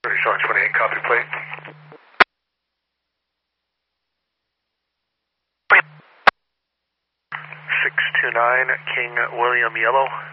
Sean 28, copy plate. Six two nine King William Yellow.